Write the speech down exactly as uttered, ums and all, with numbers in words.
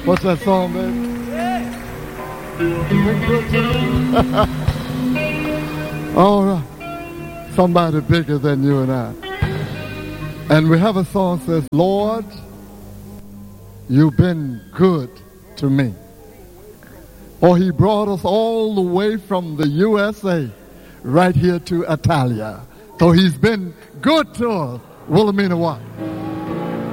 What's that song, baby? Been good to me. All right. Somebody bigger than you and I. And we have a song that says, Lord, you've been good to me. Or he brought us all the way from the U S A right here to Italia. So he's been good to us. Wilhelmina what?